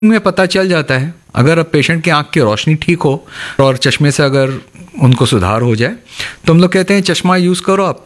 में पता चल जाता है। अगर अब पेशेंट की आंख की रोशनी ठीक हो और चश्मे से अगर उनको सुधार हो जाए तो हम लोग कहते हैं चश्मा यूज़ करो, आप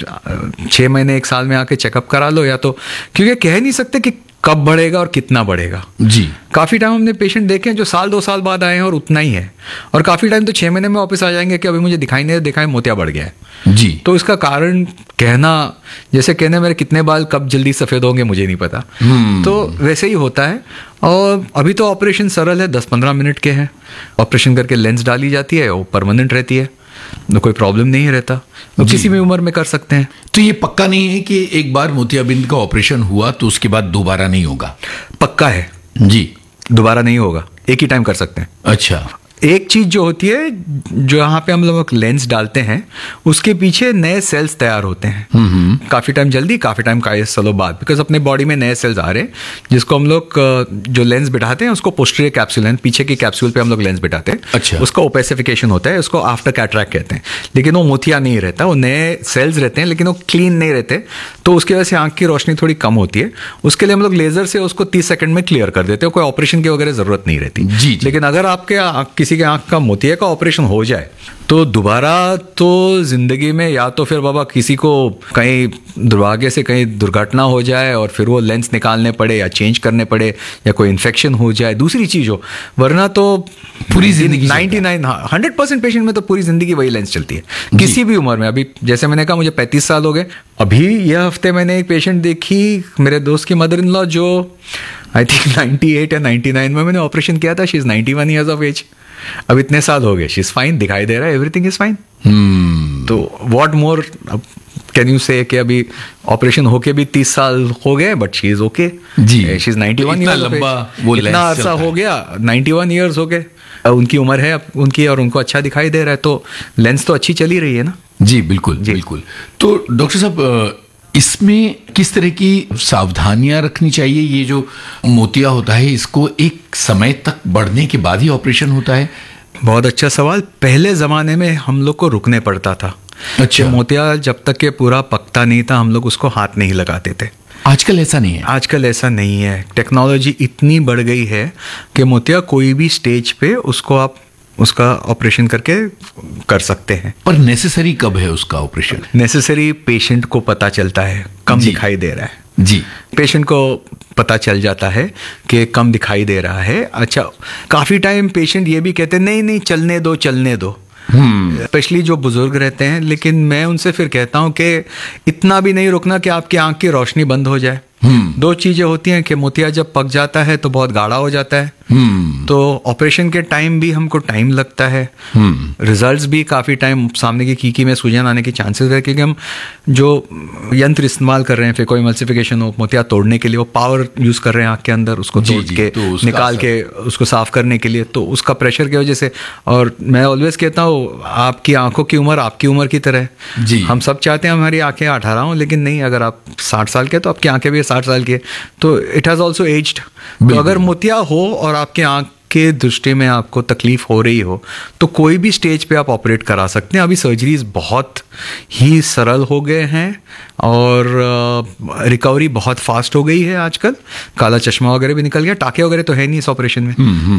6 महीने 1 साल में आके चेकअप करा लो, या तो क्योंकि कह नहीं सकते कि कब बढ़ेगा और कितना बढ़ेगा। जी, काफ़ी टाइम हमने पेशेंट देखे हैं जो 1-2 साल बाद आए हैं और उतना ही है, और काफ़ी टाइम तो 6 महीने में वापस आ जाएंगे कि अभी मुझे दिखाई नहीं दिखा है, मोतिया बढ़ गया है। जी, तो इसका कारण कहना, जैसे कहने मेरे कितने बाल कब जल्दी सफ़ेद होंगे मुझे नहीं पता, तो वैसे ही होता है। और अभी तो ऑपरेशन सरल है, 10-15 मिनट के हैं, ऑपरेशन करके लेंस डाली जाती है, वो परमानेंट रहती है, तो कोई प्रॉब्लम नहीं रहता, तो किसी भी उम्र में कर सकते हैं। तो ये पक्का नहीं है कि एक बार मोतियाबिंद का ऑपरेशन हुआ तो उसके बाद दोबारा नहीं होगा? पक्का है जी, दोबारा नहीं होगा, एक ही टाइम कर सकते हैं। अच्छा, एक चीज जो होती है, जो यहाँ पे हम लोग लेंस डालते हैं उसके पीछे नए सेल्स तैयार होते हैं, काफी टाइम जल्दी, काफी टाइम काफी सालों बाद, बिकॉज अपने बॉडी में नए सेल्स आ रहे हैं, जिसको हम लोग जो लेंस बिठाते हैं उसको पोस्टीरियर कैप्सूल है, पीछे की कैप्सूल पे हम लोग लेंस बिठाते हैं। अच्छा, उसका ओपेसिफिकेशन होता है, उसको आफ्टर कैटरैक्ट कहते हैं, लेकिन वो मोतिया नहीं रहता, वो नए सेल्स रहते हैं लेकिन वो क्लीन नहीं रहते, तो उसकी वजह से आंख की रोशनी थोड़ी कम होती है। उसके लिए हम लोग लेजर से उसको 30 सेकंड में क्लियर कर देते हैं, कोई ऑपरेशन की वगैरह जरूरत नहीं रहती। जी, लेकिन अगर आपके किसी के आंख का मोतिया का ऑपरेशन हो जाए तो दोबारा तो जिंदगी में, या तो फिर बाबा किसी को कहीं दुर्भाग्य से कहीं दुर्घटना हो जाए और फिर वो लेंस निकालने पड़े या चेंज करने पड़े, या कोई इन्फेक्शन हो जाए, दूसरी चीज हो, वरना तो पूरी जिंदगी 100% पेशेंट में तो पूरी जिंदगी वही लेंस चलती है, किसी भी उम्र में। अभी जैसे मैंने कहा मुझे 35 साल हो गए, अभी यह हफ्ते मैंने एक पेशेंट देखी, मेरे दोस्त की मदर इन लॉ, जो आई थिंक 98 या 99 में मैंने ऑपरेशन किया था, she is 91 years of as, अब इतने साल हो गए, शी इज फाइन, दिखाई दे रहा है, एवरीथिंग इज फाइन। तो व्हाट मोर कैन यू से कि अभी ऑपरेशन होके भी 30 साल हो गए, but she is okay. Ji, she is 91 इतना लंबा वो इतना अरसा हो गया, 91 ईयर्स हो गए उनकी उम्र है अब उनकी, और उनको अच्छा दिखाई दे रहा है, तो लेंस तो अच्छी चली रही है ना। जी बिल्कुल, बिल्कुल। तो डॉक्टर साहब, इसमें किस तरह की सावधानियां रखनी चाहिए? ये जो मोतिया होता है इसको एक समय तक बढ़ने के बाद ही ऑपरेशन होता है? बहुत अच्छा सवाल। पहले ज़माने में हम लोग को रुकने पड़ता था। अच्छा, मोतिया जब तक के पूरा पकता नहीं था हम लोग उसको हाथ नहीं लगाते थे। आजकल ऐसा नहीं है? आजकल ऐसा नहीं है, टेक्नोलॉजी इतनी बढ़ गई है कि मोतिया कोई भी स्टेज पे उसको आप उसका ऑपरेशन करके कर सकते हैं। पर नेसेसरी कब है उसका ऑपरेशन? नेसेसरी पेशेंट को पता चलता है कम दिखाई दे रहा है। जी, पेशेंट को पता चल जाता है कि कम दिखाई दे रहा है। अच्छा, काफ़ी टाइम पेशेंट ये भी कहते हैं नहीं नहीं चलने दो चलने दो, स्पेशली जो बुजुर्ग रहते हैं, लेकिन मैं उनसे फिर कहता हूं कि इतना भी नहीं रुकना कि आपकी आंख की रोशनी बंद हो जाए। दो चीजें होती हैं कि मोतिया जब पक जाता है तो बहुत गाढ़ा हो जाता है, तो ऑपरेशन के टाइम भी हमको टाइम लगता है, रिजल्ट्स भी काफ़ी टाइम, सामने की कीकी में सूजन आने के चांसेस है, क्योंकि हम जो यंत्र इस्तेमाल कर रहे हैं फिर कोई एमल्सिफिकेशन हो मोतिया तोड़ने के लिए, वो पावर यूज़ कर रहे हैं आँख के अंदर, उसको तोड़ के तो निकाल के उसको साफ करने के लिए, तो उसका प्रेशर की वजह से। और मैं ऑलवेज कहता हूँ आपकी आंखों की उम्र आपकी उम्र की तरह है। हम सब चाहते हैं हमारी आंखें 18 हों, लेकिन नहीं, अगर आप 60 साल के तो आपकी आंखें भी 60 साल की है, तो इट हैज़ ऑल्सो एज्ड। तो अगर मोतिया हो और आपके आंख के दृष्टि में आपको तकलीफ हो रही हो तो कोई भी स्टेज पे आप ऑपरेट करा सकते हैं। अभी सर्जरीज बहुत ही सरल हो गए हैं और रिकवरी बहुत फास्ट हो गई है आजकल। काला चश्मा वगैरह भी निकल गया, टाके वगैरह तो है नहीं इस ऑपरेशन में।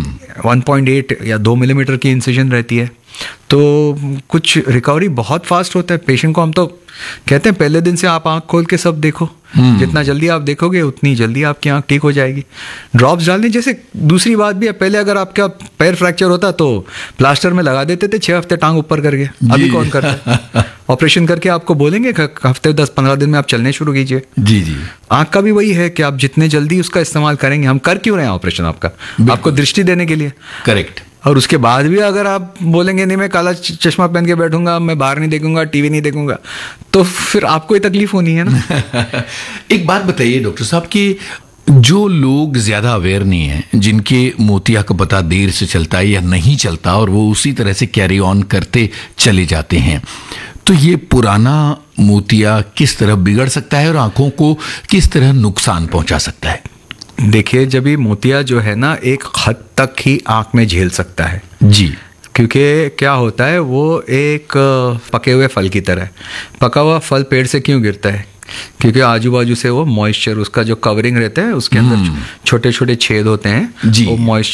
1.8 या 2 मिलीमीटर की इंसिजन रहती है, तो कुछ रिकवरी बहुत फास्ट होता है। पेशेंट को हम तो कहते हैं पहले दिन से आप आंख खोल के सब देखो, जितना जल्दी आप देखोगे उतनी जल्दी आपकी आंख ठीक हो जाएगी। ड्रॉप्स डालने, जैसे दूसरी बात भी है, पहले अगर आपका पैर फ्रैक्चर होता तो प्लास्टर में लगा देते थे 6 हफ्ते टांग ऊपर करके, अभी कौन करता है? ऑपरेशन करके आपको बोलेंगे हफ्ते 10-15 दिन में आप चलने शुरू कीजिए। जी जी, आंख का भी वही है कि आप जितने जल्दी उसका इस्तेमाल करेंगे, हम कर क्यों रहे हैं ऑपरेशन आपको दृष्टि देने के लिए, करेक्ट। और उसके बाद भी अगर आप बोलेंगे नहीं मैं काला चश्मा पहन के बैठूंगा, मैं बाहर नहीं देखूंगा, टीवी नहीं देखूंगा, तो फिर आपको ही तकलीफ होनी है ना। एक बात बताइए डॉक्टर साहब कि जो लोग ज्यादा अवेयर नहीं है, जिनके मोतिया का पता देर से चलता है या नहीं चलता और वो उसी तरह से कैरी ऑन करते चले जाते हैं, तो ये पुराना मोतिया किस तरह बिगड़ सकता है और आंखों को किस तरह नुकसान पहुंचा सकता है? देखिए, जब ये मोतिया जो है ना एक हद तक ही आंख में झेल सकता है जी, क्योंकि क्या होता है वो एक पके हुए फल की तरह है। पका हुआ फल पेड़ से क्यों गिरता है? क्योंकि आजू बाजू से वो मॉइस्चर, उसका जो कवरिंग रहता है उसके अंदर छोटे छोटे छेद होते हैं, जी। वो मॉइस्चर